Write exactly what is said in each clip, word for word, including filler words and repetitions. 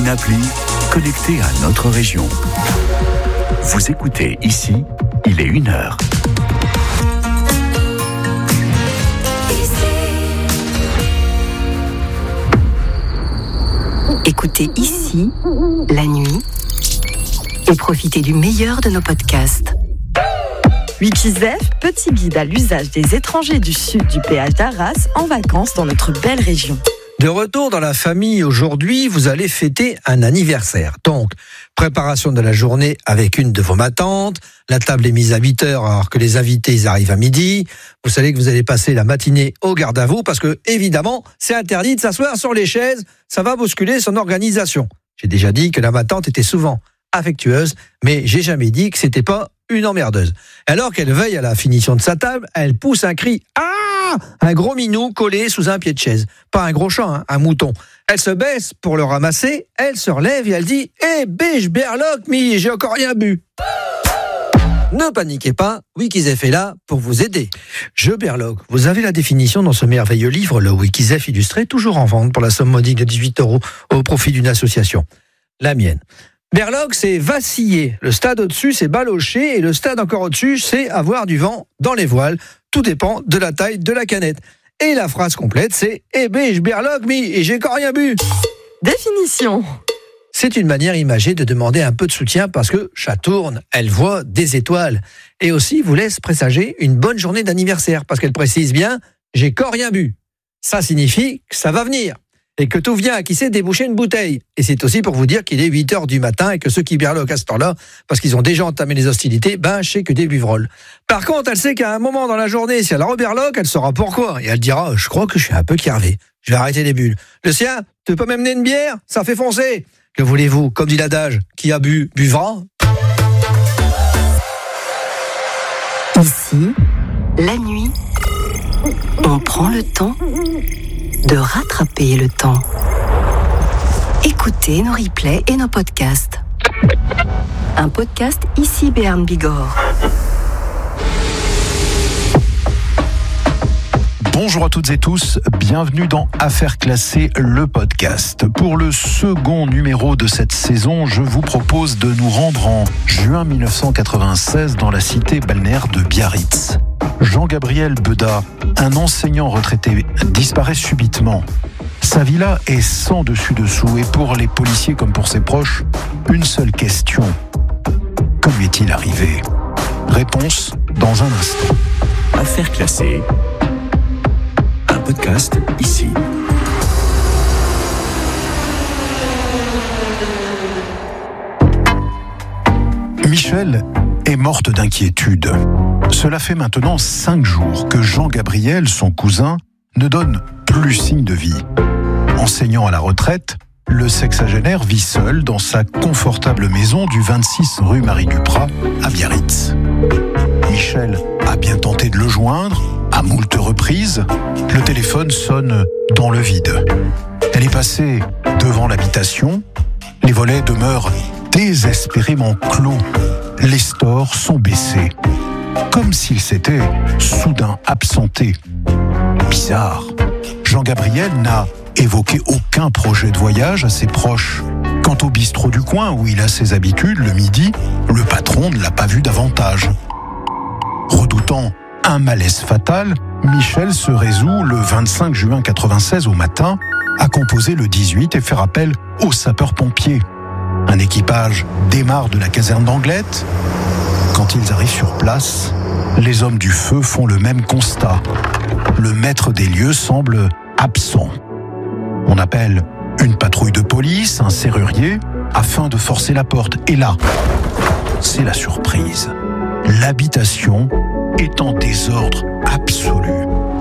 une appli connectée à notre région. Vous écoutez ici, il est une heure. Écoutez ici, la nuit, et profitez du meilleur de nos podcasts. Wikizef, petit guide à l'usage des étrangers du sud du péage d'Arras en vacances dans notre belle région. De retour dans la famille aujourd'hui, vous allez fêter un anniversaire. Donc, préparation de la journée avec une de vos matantes. La table est mise à huit heures alors que les invités ils arrivent à midi. Vous savez que vous allez passer la matinée au garde à vous parce que, évidemment, c'est interdit de s'asseoir sur les chaises. Ça va bousculer son organisation. J'ai déjà dit que la matante était souvent affectueuse, mais j'ai jamais dit que c'était pas une emmerdeuse. Alors qu'elle veille à la finition de sa table, elle pousse un cri « Ah !» Un gros minou collé sous un pied de chaise. Pas un gros chat, hein, un mouton. Elle se baisse pour le ramasser, elle se relève et elle dit « Eh, biche, berloque, mi, j'ai encore rien bu !» Ne paniquez pas, Wikizef est là pour vous aider. Je berloque, vous avez la définition dans ce merveilleux livre, le Wikizef illustré, toujours en vente pour la somme modique de dix-huit euros au profit d'une association. La mienne. Berloque, c'est vaciller. Le stade au-dessus, c'est balocher. Et le stade encore au-dessus, c'est avoir du vent dans les voiles. Tout dépend de la taille de la canette. Et la phrase complète, c'est « Eh ben, je berloque, mi, et j'ai encore rien bu !» Définition. C'est une manière imagée de demander un peu de soutien parce que chat tourne, elle voit des étoiles. Et aussi vous laisse présager une bonne journée d'anniversaire parce qu'elle précise bien « J'ai encore rien bu ». Ça signifie que ça va venir. Et que tout vient à qui sait déboucher une bouteille. Et c'est aussi pour vous dire qu'il est huit heures du matin et que ceux qui berloquent à ce temps-là, parce qu'ils ont déjà entamé les hostilités, ben, je sais que des buvroles. Par contre, elle sait qu'à un moment dans la journée, si elle reberloque, elle saura pourquoi. Et elle dira, je crois que je suis un peu carvé. Je vais arrêter les bulles. Le sien, tu peux m'amener une bière? Ça fait foncer. Que voulez-vous? Comme dit l'adage, qui a bu, buvra. Ici, la nuit, on prend le temps de rattraper le temps. Écoutez nos replays et nos podcasts. Un podcast ici Béarn Bigorre. Bonjour à toutes et tous, bienvenue dans Affaires classées, le podcast. Pour le second numéro de cette saison, je vous propose de nous rendre en juin mille neuf cent quatre-vingt-seize dans la cité balnéaire de Biarritz. Jean-Gabriel Beda, un enseignant retraité, disparaît subitement. Sa villa est sans dessus-dessous et pour les policiers comme pour ses proches, une seule question. Que lui est-il arrivé? Réponse dans un instant. Affaires classées. Un podcast ici. Michel est morte d'inquiétude. Cela fait maintenant cinq jours que Jean-Gabriel, son cousin, ne donne plus signe de vie. Enseignant à la retraite, le sexagénaire vit seul dans sa confortable maison du vingt-six rue Marie-Duprat à Biarritz. Michel a bien tenté de le joindre, à moult reprises. Le téléphone sonne dans le vide. Elle est passée devant l'habitation. Les volets demeurent désespérément clos. Les stores sont baissés. Comme s'il s'était soudain absenté. Bizarre. Jean-Gabriel n'a évoqué aucun projet de voyage à ses proches. Quant au bistrot du coin où il a ses habitudes, le midi, le patron ne l'a pas vu davantage. Redoutant un malaise fatal, Michel se résout le vingt-cinq juin quatre-vingt-seize au matin à composer le dix-huit et faire appel aux sapeurs-pompiers. Un équipage démarre de la caserne d'Anglette. Quand ils arrivent sur place, les hommes du feu font le même constat. Le maître des lieux semble absent. On appelle une patrouille de police, un serrurier, afin de forcer la porte. Et là, c'est la surprise. L'habitation est en désordre absolu.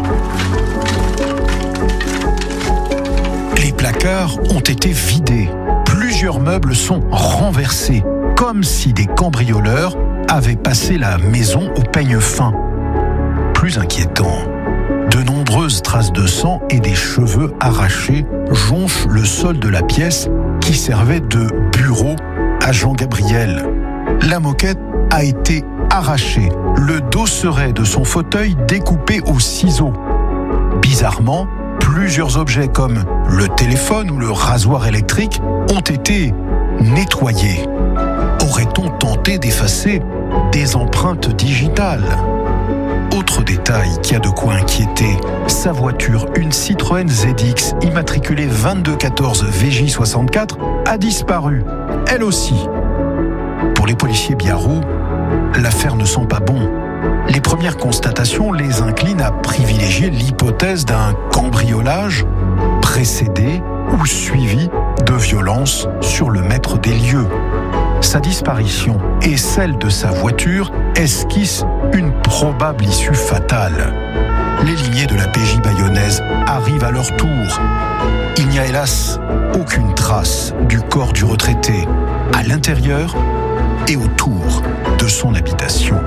Les placards ont été vidés. Plusieurs meubles sont renversés, comme si des cambrioleurs avaient passé la maison au peigne fin. Plus inquiétant, de nombreuses traces de sang et des cheveux arrachés jonchent le sol de la pièce qui servait de bureau à Jean-Gabriel. La moquette a été arrachée, le dosseret de son fauteuil découpé au ciseau. Bizarrement, Plusieurs objets comme le téléphone ou le rasoir électrique ont été nettoyés. Aurait-on tenté d'effacer des empreintes digitales ? Autre détail qui a de quoi inquiéter, sa voiture, une Citroën Z X immatriculée vingt-deux quatorze V J soixante-quatre, a disparu, elle aussi. Pour les policiers biarros, l'affaire ne sent pas bon. Les premières constatations les inclinent à privilégier l'hypothèse d'un cambriolage précédé ou suivi de violences sur le maître des lieux. Sa disparition et celle de sa voiture esquissent une probable issue fatale. Les lignées de la P J bayonnaise arrivent à leur tour. Il n'y a hélas aucune trace du corps du retraité à l'intérieur et autour de son habitation.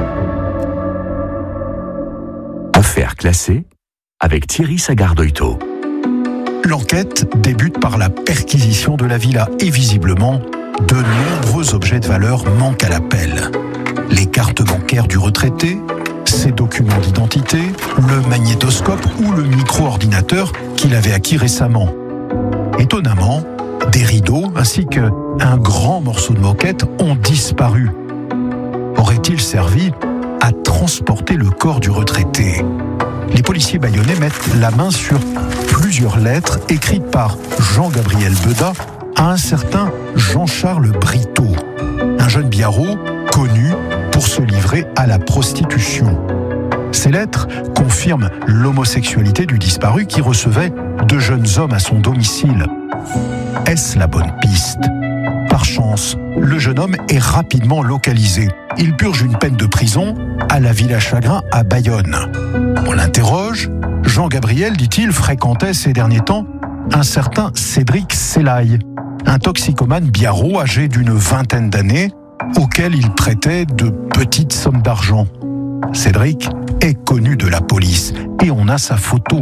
Affaire classée avec Thierry Sagard-Doito. L'enquête débute par la perquisition de la villa et visiblement, de nombreux objets de valeur manquent à l'appel. Les cartes bancaires du retraité, ses documents d'identité, le magnétoscope ou le micro-ordinateur qu'il avait acquis récemment. Étonnamment, des rideaux ainsi qu'un grand morceau de moquette ont disparu. Aurait-il servi à transporter le corps du retraité ? Les policiers bayonnais mettent la main sur plusieurs lettres écrites par Jean-Gabriel Beda à un certain Jean-Charles Brito, un jeune biarrot connu pour se livrer à la prostitution. Ces lettres confirment l'homosexualité du disparu qui recevait de jeunes hommes à son domicile. Est-ce la bonne piste ? Par chance, le jeune homme est rapidement localisé. Il purge une peine de prison à la Villa Chagrin à Bayonne. On l'interroge. Jean-Gabriel, dit-il, fréquentait ces derniers temps un certain Cédric Sellaï, un toxicomane biarrot âgé d'une vingtaine d'années, auquel il prêtait de petites sommes d'argent. Cédric est connu de la police et on a sa photo.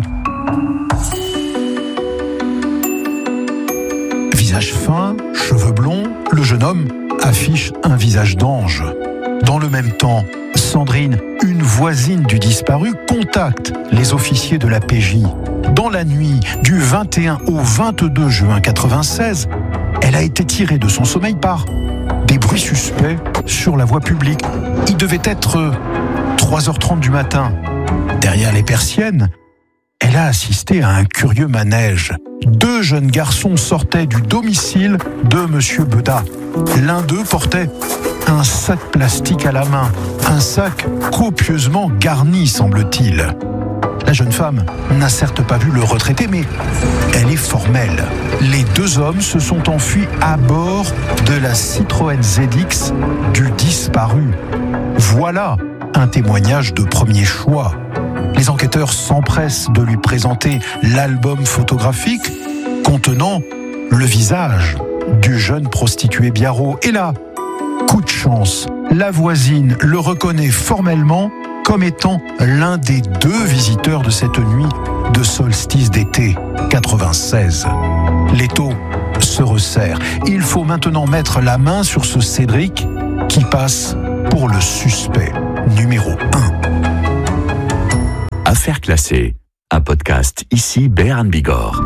Visage fin, cheveux blonds, le jeune homme affiche un visage d'ange. Dans le même temps, Sandrine, une voisine du disparu, contacte les officiers de la P J. Dans la nuit du vingt et un au vingt-deux juin quatre-vingt-seize, elle a été tirée de son sommeil par des bruits suspects sur la voie publique. Il devait être trois heures trente du matin. Derrière les persiennes, elle a assisté à un curieux manège. Deux jeunes garçons sortaient du domicile de Monsieur Beda. L'un d'eux portait un sac plastique à la main, un sac copieusement garni, semble-t-il. La jeune femme n'a certes pas vu le retraité, mais elle est formelle. Les deux hommes se sont enfuis à bord de la Citroën Z X du disparu. Voilà un témoignage de premier choix. Les enquêteurs s'empressent de lui présenter l'album photographique contenant le visage du jeune prostitué biarrot. Et là, coup de chance, la voisine le reconnaît formellement comme étant l'un des deux visiteurs de cette nuit de solstice d'été quatre-vingt-seize. L'étau se resserre. Il faut maintenant mettre la main sur ce Cédric qui passe pour le suspect numéro un. Affaire classée, un podcast ici Béarn Bigorre.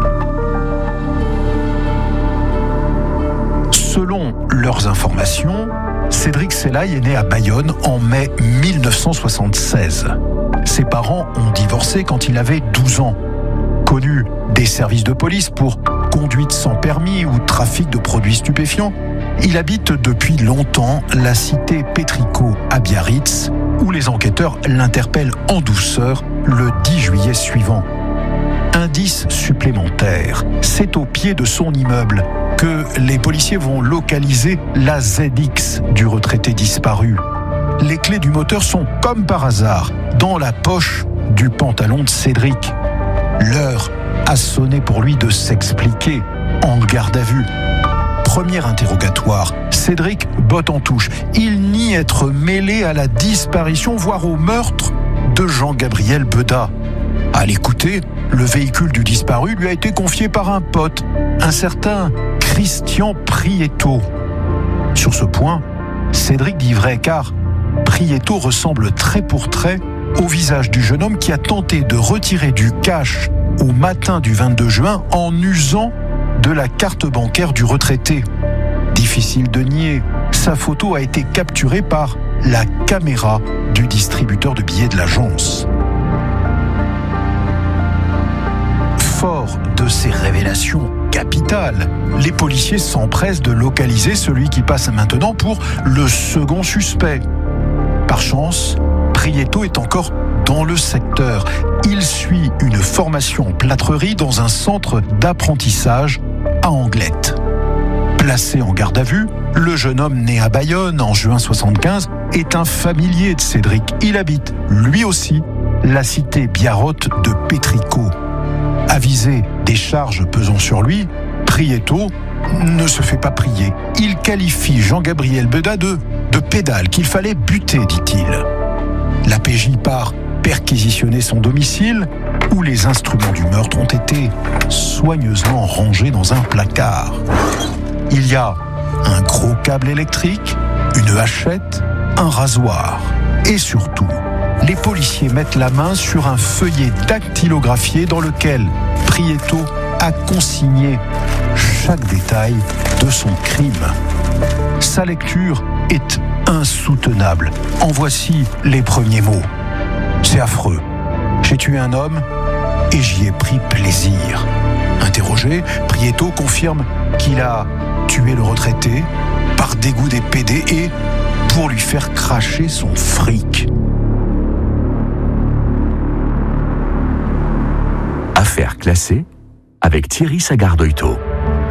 Selon leurs informations, Cédric Sellaï est né à Bayonne en mai mille neuf cent soixante-seize. Ses parents ont divorcé quand il avait douze ans. Connu des services de police pour conduite sans permis ou trafic de produits stupéfiants, il habite depuis longtemps la cité Pétricot à Biarritz, où les enquêteurs l'interpellent en douceur le dix juillet suivant. Indice supplémentaire, c'est au pied de son immeuble que les policiers vont localiser la Z X du retraité disparu. Les clés du moteur sont, comme par hasard, dans la poche du pantalon de Cédric. L'heure a sonné pour lui de s'expliquer en garde à vue. Premier interrogatoire, Cédric botte en touche. Il nie être mêlé à la disparition, voire au meurtre de Jean-Gabriel Beda. À l'écouter, le véhicule du disparu lui a été confié par un pote, un certain Christian Prieto. Sur ce point, Cédric dit vrai, car Prieto ressemble trait pour trait au visage du jeune homme qui a tenté de retirer du cash au matin du vingt-deux juin en usant de la carte bancaire du retraité. Difficile de nier, sa photo a été capturée par la caméra du distributeur de billets de l'agence. Fort de ces révélations capitales, les policiers s'empressent de localiser celui qui passe maintenant pour le second suspect. Par chance, Prieto est encore dans le secteur. Il suit une formation en plâtrerie dans un centre d'apprentissage à Anglette. Placé en garde à vue, le jeune homme né à Bayonne en juin soixante-quinze est un familier de Cédric. Il habite, lui aussi, la cité biarrote de Pétricot. Avisé des charges pesant sur lui, Prieto ne se fait pas prier. Il qualifie Jean-Gabriel Beda de, de pédale qu'il fallait buter, dit-il. La P J part perquisitionner son domicile où les instruments du meurtre ont été soigneusement rangés dans un placard. Il y a un gros câble électrique, une hachette, un rasoir et surtout, les policiers mettent la main sur un feuillet dactylographié dans lequel Prieto a consigné chaque détail de son crime. Sa lecture est insoutenable. En voici les premiers mots. C'est affreux. J'ai tué un homme et j'y ai pris plaisir. Interrogé, Prieto confirme qu'il a tué le retraité par dégoût des P D et pour lui faire cracher son fric. Affaire classée avec Thierry Sagardoito.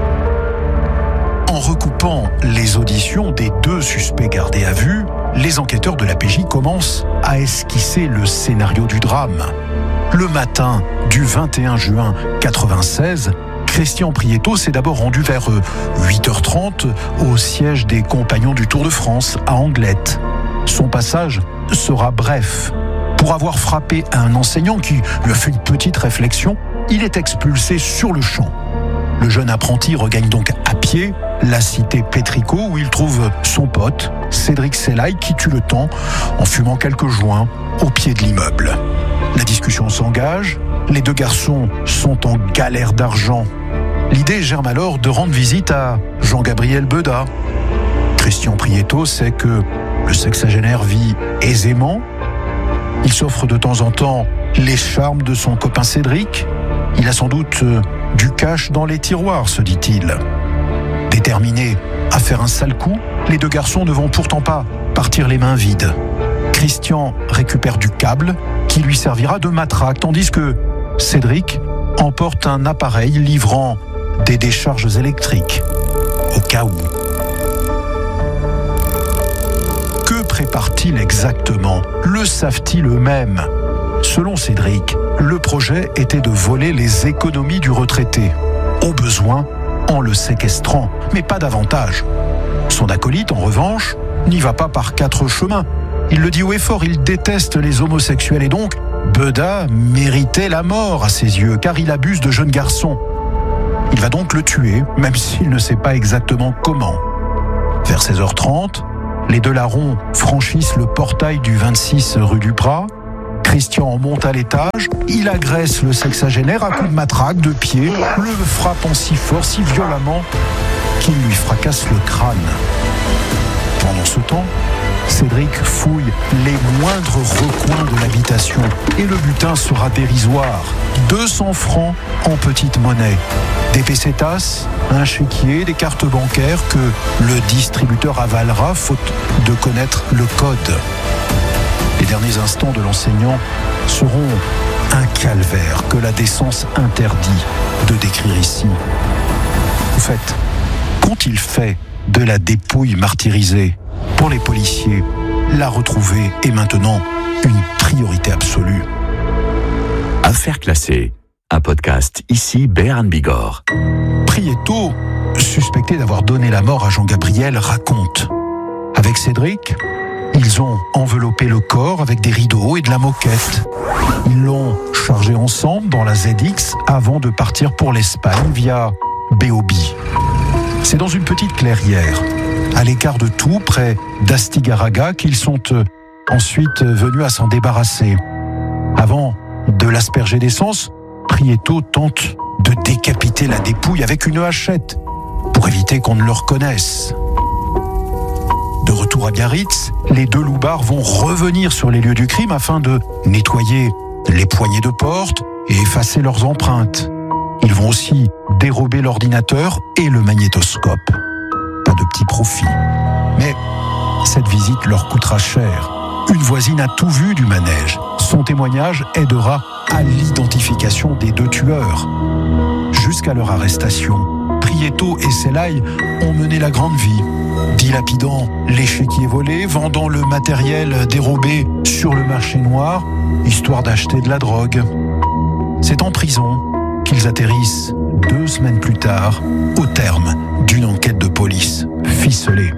En recoupant les auditions des deux suspects gardés à vue, les enquêteurs de la P J commencent à esquisser le scénario du drame. Le matin du vingt et un juin quatre-vingt-seize, Christian Prieto s'est d'abord rendu vers huit heures trente au siège des Compagnons du Tour de France à Anglette. Son passage sera bref. Pour avoir frappé un enseignant qui lui a fait une petite réflexion, il est expulsé sur le champ. Le jeune apprenti regagne donc à pied la cité Pétricot où il trouve son pote, Cédric Sellaï, qui tue le temps en fumant quelques joints au pied de l'immeuble. La discussion s'engage, les deux garçons sont en galère d'argent. L'idée germe alors de rendre visite à Jean-Gabriel Beda. Christian Prieto sait que le sexagénaire vit aisément. Il s'offre de temps en temps les charmes de son copain Cédric. Il a sans doute du cash dans les tiroirs, se dit-il. Déterminés à faire un sale coup, les deux garçons ne vont pourtant pas partir les mains vides. Christian récupère du câble qui lui servira de matraque, tandis que Cédric emporte un appareil livrant des décharges électriques, au cas où. Que prépare-t-il exactement? Le savent-ils eux-mêmes? Selon Cédric, le projet était de voler les économies du retraité, au besoin en le séquestrant, mais pas davantage. Son acolyte, en revanche, n'y va pas par quatre chemins. Il le dit haut et fort, il déteste les homosexuels et donc Beda méritait la mort à ses yeux, car il abuse de jeunes garçons. Il va donc le tuer, même s'il ne sait pas exactement comment. Vers seize heures trente, les deux larrons franchissent le portail du vingt-six rue du Prat. Christian monte à l'étage, il agresse le sexagénaire à coups de matraque, de pied, le frappant si fort, si violemment, qu'il lui fracasse le crâne. Pendant ce temps, Cédric fouille les moindres recoins de l'habitation et le butin sera dérisoire. deux cents francs en petite monnaie. Des pesetas, un chéquier, des cartes bancaires que le distributeur avalera faute de connaître le code. Les derniers instants de l'enseignant seront un calvaire que la décence interdit de décrire ici. En fait, qu'ont-ils fait de la dépouille martyrisée? Pour les policiers, la retrouver est maintenant une priorité absolue. Affaire classée, un podcast ici Béarn Bigorre. Prieto, suspecté d'avoir donné la mort à Jean-Gabriel, raconte. Avec Cédric, ils ont enveloppé le corps avec des rideaux et de la moquette. Ils l'ont chargé ensemble dans la Z X avant de partir pour l'Espagne via B O B. C'est dans une petite clairière, à l'écart de tout, près d'Astigarraga, qu'ils sont ensuite venu à s'en débarrasser. Avant de l'asperger d'essence, Prieto tente de décapiter la dépouille avec une hachette pour éviter qu'on ne le reconnaisse. De retour à Biarritz, les deux loupards vont revenir sur les lieux du crime afin de nettoyer les poignées de porte et effacer leurs empreintes. Ils vont aussi dérober l'ordinateur et le magnétoscope. Pas de petit profit. Mais cette visite leur coûtera cher. Une voisine a tout vu du manège. Son témoignage aidera à l'identification des deux tueurs. Jusqu'à leur arrestation, Prieto et Selaï ont mené la grande vie, dilapidant l'échiquier volé, vendant le matériel dérobé sur le marché noir, histoire d'acheter de la drogue. C'est en prison qu'ils atterrissent deux semaines plus tard, au terme d'une enquête de police ficelée.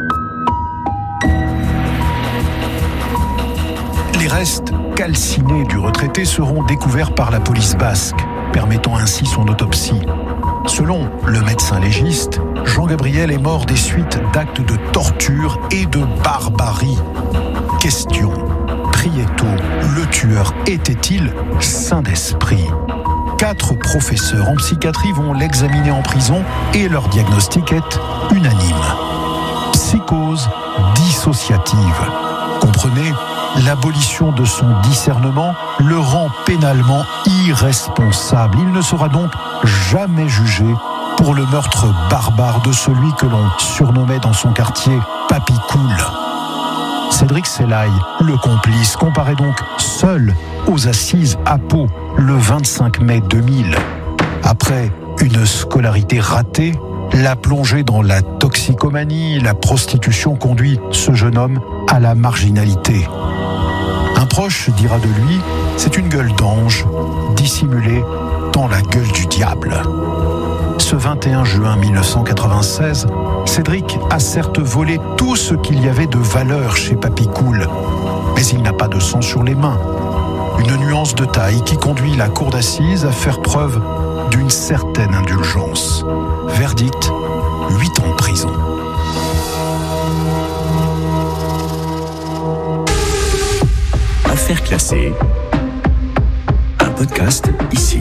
Les restes calcinés du retraité seront découverts par la police basque, permettant ainsi son autopsie. Selon le médecin légiste, Jean-Gabriel est mort des suites d'actes de torture et de barbarie. Question: Prieto, le tueur, était-il sain d'esprit ? Quatre professeurs en psychiatrie vont l'examiner en prison et leur diagnostic est unanime. Psychose dissociative. Comprenez, l'abolition de son discernement le rend pénalement irresponsable. Il ne sera donc jamais jugé pour le meurtre barbare de celui que l'on surnommait dans son quartier Papy Cool. Cédric Selaï, le complice, comparaît donc seul aux assises à Pau le vingt-cinq mai deux mille. Après une scolarité ratée, la plongée dans la toxicomanie, la prostitution conduit ce jeune homme à la marginalité. Un proche dira de lui, c'est une gueule d'ange, dissimulée dans la gueule du diable. Ce vingt et un juin mille neuf cent quatre-vingt-seize, Cédric a certes volé tout ce qu'il y avait de valeur chez Papy Cool, mais il n'a pas de sang sur les mains. Une nuance de taille qui conduit la cour d'assises à faire preuve d'une certaine indulgence. Verdict, huit ans de prison. Affaires classées. Un podcast ici.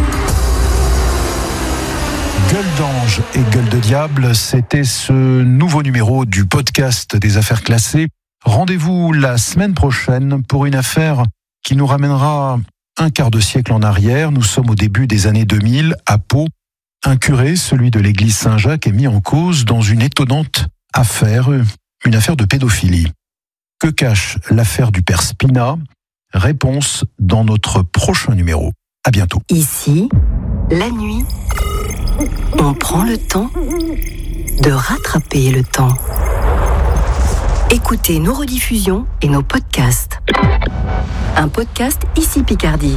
Gueule d'ange et gueule de diable, c'était ce nouveau numéro du podcast des affaires classées. Rendez-vous la semaine prochaine pour une affaire qui nous ramènera un quart de siècle en arrière. Nous sommes au début des années deux mille, à Pau. Un curé, celui de l'église Saint-Jacques, est mis en cause dans une étonnante affaire, une affaire de pédophilie. Que cache l'affaire du père Spina ? Réponse dans notre prochain numéro. À bientôt. Ici, la nuit, on prend le temps de rattraper le temps. Écoutez nos rediffusions et nos podcasts. Un podcast Ici Picardie.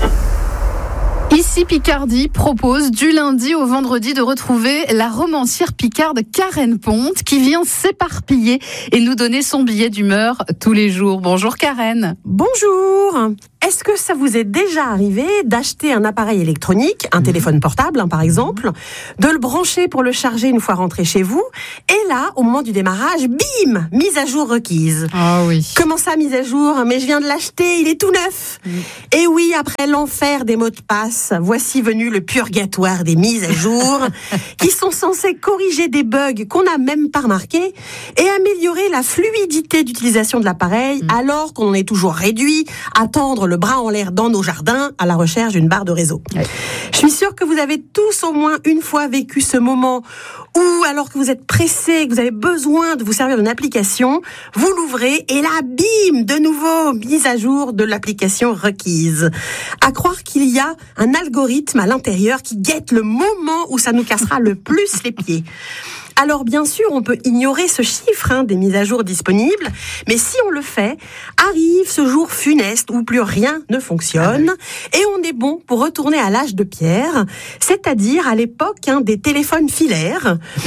Ici Picardie propose du lundi au vendredi de retrouver la romancière picarde Karen Ponte qui vient s'éparpiller et nous donner son billet d'humeur tous les jours. Bonjour Karen. Bonjour. Est-ce que ça vous est déjà arrivé d'acheter un appareil électronique, un mmh. téléphone portable hein, par exemple, de le brancher pour le charger une fois rentré chez vous, et là, au moment du démarrage, bim, mise à jour requise. Ah oui. Comment ça, mise à jour ? Mais je viens de l'acheter, il est tout neuf. Mmh. Et oui, après l'enfer des mots de passe, voici venu le purgatoire des mises à jour, qui sont censées corriger des bugs qu'on n'a même pas remarqués et améliorer la fluidité d'utilisation de l'appareil, mmh. alors qu'on en est toujours réduit à tendre le bras en l'air dans nos jardins à la recherche d'une barre de réseau. Ouais. Je suis sûre que vous avez tous au moins une fois vécu ce moment où, alors que vous êtes pressé, que vous avez besoin de vous servir d'une application, vous l'ouvrez et là, bim, de nouveau, mise à jour de l'application requise. À croire qu'il y a un algorithme à l'intérieur qui guette le moment où ça nous cassera le plus les pieds. Alors bien sûr, on peut ignorer ce chiffre hein, des mises à jour disponibles, mais si on le fait, arrive ce jour funeste où plus rien ne fonctionne et on est bon pour retourner à l'âge de pierre, c'est-à-dire à l'époque hein, des téléphones filaires.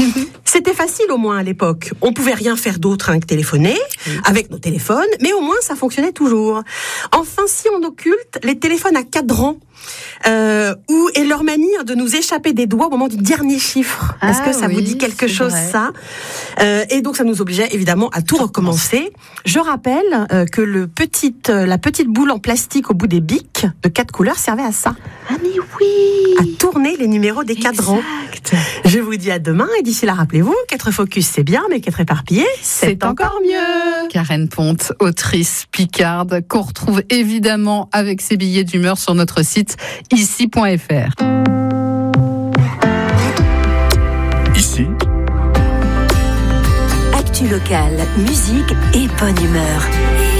C'était facile au moins à l'époque. On pouvait rien faire d'autre hein, que téléphoner oui. avec nos téléphones, mais au moins ça fonctionnait toujours. Enfin, si on occulte les téléphones à cadran, euh, ou et leur manière de nous échapper des doigts au moment du dernier chiffre. Ah, Est-ce que ça oui, vous dit quelque chose vrai. ça euh, Et donc ça nous obligeait évidemment à tout recommencer. Je rappelle euh, que le petit, euh, la petite boule en plastique au bout des bics de quatre couleurs servait à ça. Ah mais oui, à tourner les numéros des exact. cadrans. Je vous dis à demain et d'ici là rappelez-vous qu'être focus c'est bien, mais qu'être éparpillé c'est, c'est encore mieux. Karen Ponte, autrice picarde, qu'on retrouve évidemment avec ses billets d'humeur sur notre site ici point f r. Ici, actu locale, musique et bonne humeur.